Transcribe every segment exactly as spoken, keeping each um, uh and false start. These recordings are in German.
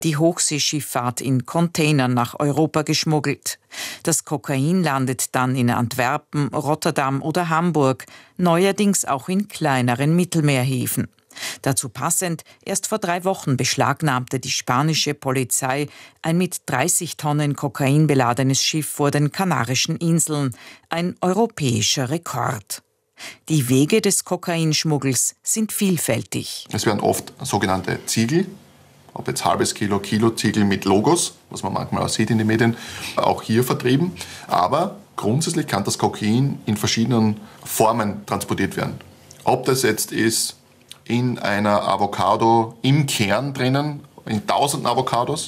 die Hochseeschifffahrt in Containern nach Europa geschmuggelt. Das Kokain landet dann in Antwerpen, Rotterdam oder Hamburg, neuerdings auch in kleineren Mittelmeerhäfen. Dazu passend, erst vor drei Wochen beschlagnahmte die spanische Polizei ein mit dreißig Tonnen Kokain beladenes Schiff vor den Kanarischen Inseln, ein europäischer Rekord. Die Wege des Kokainschmuggels sind vielfältig. Es werden oft sogenannte Ziegel, ob jetzt halbes Kilo, Kilo Ziegel mit Logos, was man manchmal auch sieht in den Medien, auch hier vertrieben. Aber grundsätzlich kann das Kokain in verschiedenen Formen transportiert werden. Ob das jetzt ist in einer Avocado im Kern drinnen, in tausenden Avocados,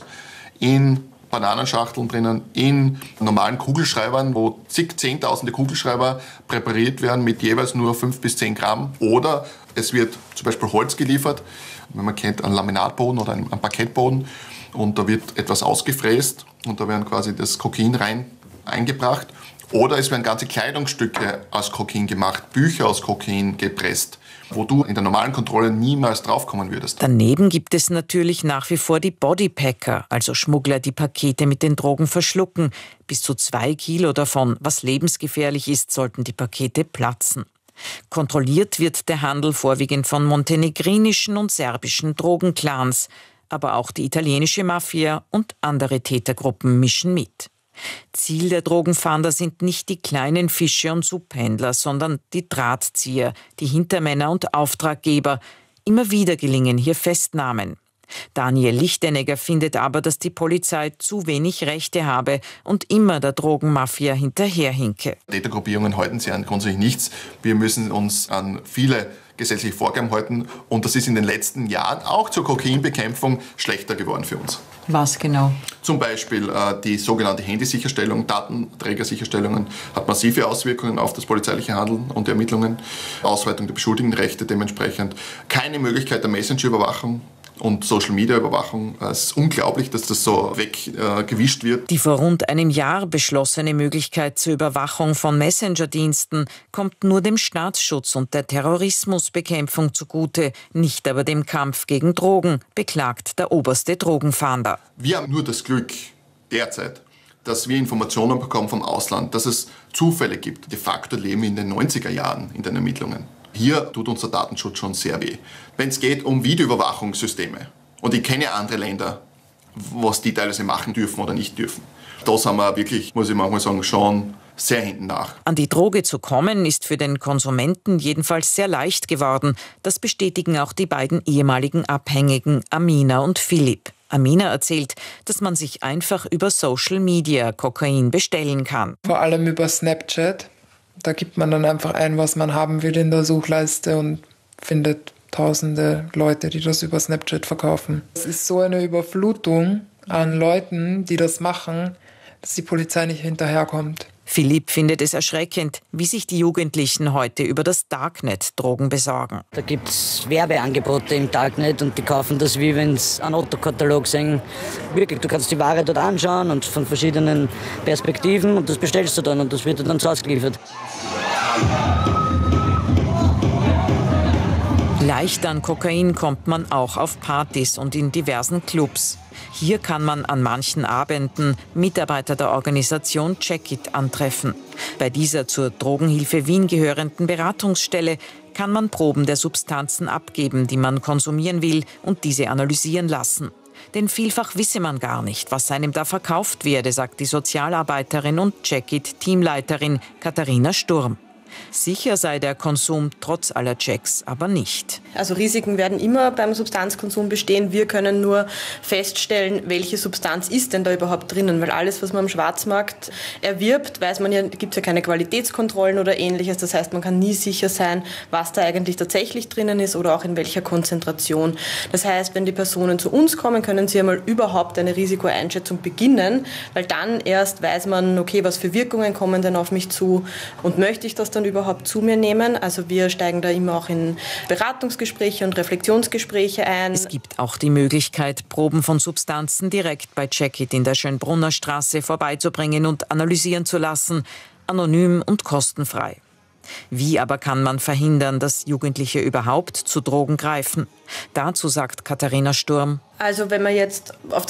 in Bananenschachteln drinnen, in normalen Kugelschreibern, wo zig, zehntausende Kugelschreiber präpariert werden mit jeweils nur fünf bis zehn Gramm. Oder es wird zum Beispiel Holz geliefert, wenn man kennt, einen Laminatboden oder einen Parkettboden. Und da wird etwas ausgefräst und da werden quasi das Kokain rein eingebracht. Oder es werden ganze Kleidungsstücke aus Kokain gemacht, Bücher aus Kokain gepresst, wo du in der normalen Kontrolle niemals draufkommen würdest. Daneben gibt es natürlich nach wie vor die Bodypacker, also Schmuggler, die Pakete mit den Drogen verschlucken. Bis zu zwei Kilo davon, was lebensgefährlich ist, sollten die Pakete platzen. Kontrolliert wird der Handel vorwiegend von montenegrinischen und serbischen Drogenclans. Aber auch die italienische Mafia und andere Tätergruppen mischen mit. Ziel der Drogenfahnder sind nicht die kleinen Fische und Subhändler, sondern die Drahtzieher, die Hintermänner und Auftraggeber. Immer wieder gelingen hier Festnahmen. Daniel Lichtenegger findet aber, dass die Polizei zu wenig Rechte habe und immer der Drogenmafia hinterherhinke. Tätergruppierungen halten sich an grundsätzlich nichts. Wir müssen uns an viele gesetzliche Vorgaben halten und das ist in den letzten Jahren auch zur Kokainbekämpfung schlechter geworden für uns. Was genau? Zum Beispiel äh, die sogenannte Handysicherstellung, Datenträgersicherstellungen hat massive Auswirkungen auf das polizeiliche Handeln und die Ermittlungen, Ausweitung der Beschuldigtenrechte dementsprechend, keine Möglichkeit der Messenger-Überwachung und Social-Media-Überwachung. Es ist unglaublich, dass das so weggewischt äh, wird. Die vor rund einem Jahr beschlossene Möglichkeit zur Überwachung von Messenger-Diensten kommt nur dem Staatsschutz und der Terrorismusbekämpfung zugute, nicht aber dem Kampf gegen Drogen, beklagt der oberste Drogenfahnder. Wir haben nur das Glück derzeit, dass wir Informationen bekommen vom Ausland, dass es Zufälle gibt. De facto leben wir in den neunziger Jahren in den Ermittlungen. Hier tut unser Datenschutz schon sehr weh. Wenn es geht um Videoüberwachungssysteme, und ich kenne andere Länder, was die teilweise machen dürfen oder nicht dürfen, da sind wir wirklich, muss ich manchmal sagen, schon sehr hinten nach. An die Droge zu kommen, ist für den Konsumenten jedenfalls sehr leicht geworden. Das bestätigen auch die beiden ehemaligen Abhängigen Amina und Philipp. Amina erzählt, dass man sich einfach über Social Media Kokain bestellen kann. Vor allem über Snapchat. Da gibt man dann einfach ein, was man haben will in der Suchleiste und findet tausende Leute, die das über Snapchat verkaufen. Es ist so eine Überflutung an Leuten, die das machen, dass die Polizei nicht hinterherkommt. Philipp findet es erschreckend, wie sich die Jugendlichen heute über das Darknet Drogen besorgen. Da gibt es Werbeangebote im Darknet und die kaufen das, wie wenn sie einen Autokatalog sehen. Wirklich, du kannst die Ware dort anschauen und von verschiedenen Perspektiven und das bestellst du dann und das wird dir dann zu Hause geliefert. Leicht an Kokain kommt man auch auf Partys und in diversen Clubs. Hier kann man an manchen Abenden Mitarbeiter der Organisation Check-It antreffen. Bei dieser zur Drogenhilfe Wien gehörenden Beratungsstelle kann man Proben der Substanzen abgeben, die man konsumieren will, und diese analysieren lassen. Denn vielfach wisse man gar nicht, was einem da verkauft werde, sagt die Sozialarbeiterin und Check-It-Teamleiterin Katharina Sturm. Sicher sei der Konsum trotz aller Checks aber nicht. Also Risiken werden immer beim Substanzkonsum bestehen. Wir können nur feststellen, welche Substanz ist denn da überhaupt drinnen. Weil alles, was man am Schwarzmarkt erwirbt, weiß man ja, gibt es ja keine Qualitätskontrollen oder Ähnliches. Das heißt, man kann nie sicher sein, was da eigentlich tatsächlich drinnen ist oder auch in welcher Konzentration. Das heißt, wenn die Personen zu uns kommen, können sie einmal überhaupt eine Risikoeinschätzung beginnen, weil dann erst weiß man, okay, was für Wirkungen kommen denn auf mich zu und möchte ich das dann überhaupt zu mir nehmen. Also wir steigen da immer auch in Beratungsgespräche und Reflexionsgespräche ein. Es gibt auch die Möglichkeit, Proben von Substanzen direkt bei Check-It in der Schönbrunner Straße vorbeizubringen und analysieren zu lassen, anonym und kostenfrei. Wie aber kann man verhindern, dass Jugendliche überhaupt zu Drogen greifen? Dazu sagt Katharina Sturm: Also wenn man jetzt auf